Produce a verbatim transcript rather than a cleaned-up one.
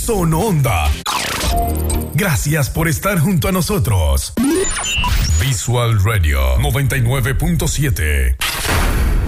Sono Onda. Gracias por estar junto a nosotros. Visual Radio noventa y nueve punto siete.